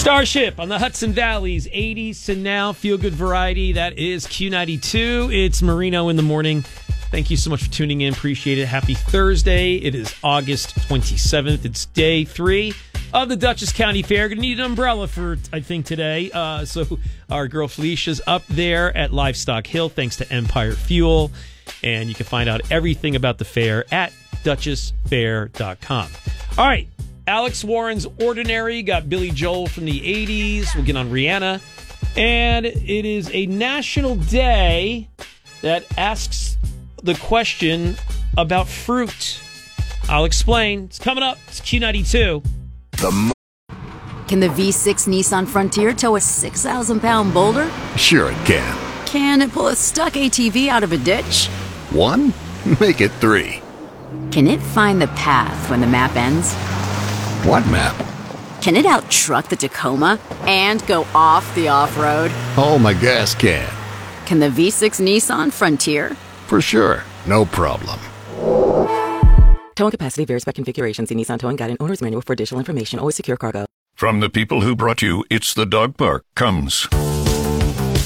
Starship on the Hudson Valley's 80s to now feel-good variety. That is Q92. It's Marino in the morning. Thank you so much for tuning in. Appreciate it. Happy Thursday. It is August 27th. It's day 3 of the Dutchess County Fair. Going to need an umbrella for, I think, today. So our girl Felicia's up there at Livestock Hill, thanks to Empire Fuel. And you can find out everything about the fair at DuchessFair.com. All right. Alex Warren's Ordinary got Billy Joel from the 80s. We'll get on Rihanna. And it is a national day that asks the question about fruit. I'll explain. It's coming up. It's Q92. Can the V6 Nissan Frontier tow a 6,000-pound boulder? Sure it can. Can it pull a stuck ATV out of a ditch? 1? Make it 3. Can it find the path when the map ends? What map? Can it out-truck the Tacoma and go off the off-road? Oh, my gas can. Can the V6 Nissan Frontier? For sure. No problem. Towing capacity varies by configuration. See Nissan Towing Guide and Owner's Manual for additional information. Always secure cargo. From the people who brought you It's the Dog Park comes